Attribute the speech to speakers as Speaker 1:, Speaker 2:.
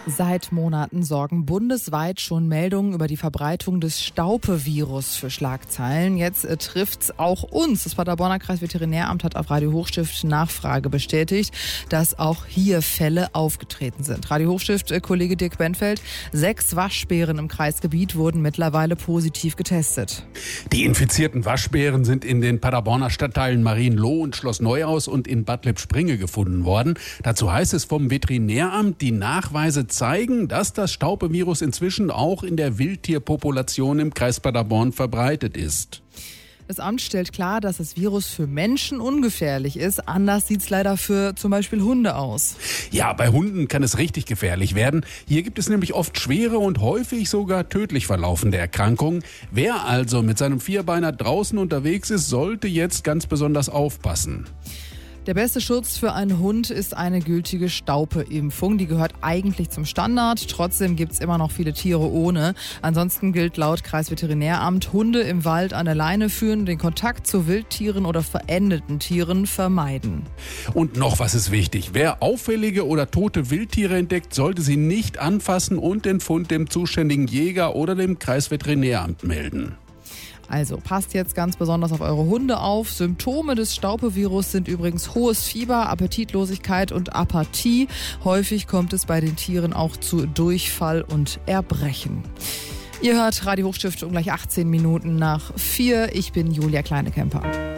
Speaker 1: Seit Monaten sorgen bundesweit schon Meldungen über die Verbreitung des Staupe-Virus für Schlagzeilen. Jetzt trifft's auch uns. Das Paderborner Kreisveterinäramt hat auf Radio Hochstift Nachfrage bestätigt, dass auch hier Fälle aufgetreten sind. Radio Hochstift-Kollege Dirk Benfeld, 6 Waschbären im Kreisgebiet wurden mittlerweile positiv getestet.
Speaker 2: Die infizierten Waschbären sind in den Paderborner Stadtteilen Marienloh und Schloss Neuhaus und in Bad Lippspringe gefunden worden. Dazu heißt es vom Veterinäramt, die Nachweise zeigen, dass das Staupe-Virus inzwischen auch in der Wildtierpopulation im Kreis Paderborn verbreitet ist.
Speaker 1: Das Amt stellt klar, dass das Virus für Menschen ungefährlich ist. Anders sieht es leider für zum Beispiel Hunde aus.
Speaker 2: Ja, bei Hunden kann es richtig gefährlich werden. Hier gibt es nämlich oft schwere und häufig sogar tödlich verlaufende Erkrankungen. Wer also mit seinem Vierbeiner draußen unterwegs ist, sollte jetzt ganz besonders aufpassen.
Speaker 1: Der beste Schutz für einen Hund ist eine gültige Staupe-Impfung. Die gehört eigentlich zum Standard. Trotzdem gibt es immer noch viele Tiere ohne. Ansonsten gilt laut Kreisveterinäramt, Hunde im Wald an der Leine führen, den Kontakt zu Wildtieren oder verendeten Tieren vermeiden.
Speaker 2: Und noch was ist wichtig. Wer auffällige oder tote Wildtiere entdeckt, sollte sie nicht anfassen und den Fund dem zuständigen Jäger oder dem Kreisveterinäramt melden.
Speaker 1: Also passt jetzt ganz besonders auf eure Hunde auf. Symptome des Staupe-Virus sind übrigens hohes Fieber, Appetitlosigkeit und Apathie. Häufig kommt es bei den Tieren auch zu Durchfall und Erbrechen. Ihr hört Radio Hochstift um gleich 18 Minuten nach 4. Ich bin Julia Kleinekemper.